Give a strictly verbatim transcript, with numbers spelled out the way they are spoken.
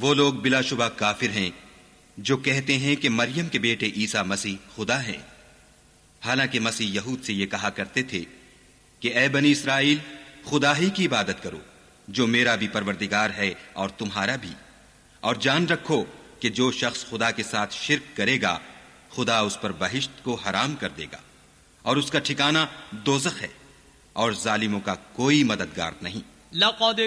वो लोग बिलाशुबा काफिर हैं जो कहते हैं कि मरियम के बेटे ईसा मसीह खुदा है। हालांकि मसीह यहूद से ये कहा करते थे कि ए बनी इस्राइल, खुदा ही की इबादत करो जो मेरा भी परवरदिगार है और तुम्हारा भी, और जान रखो कि जो शख्स खुदा के साथ शिर्क करेगा खुदा उस पर बहिश्त को हराम कर देगा और उसका ठिकाना दोज़ख है और जालिमों का कोई मददगार नहीं।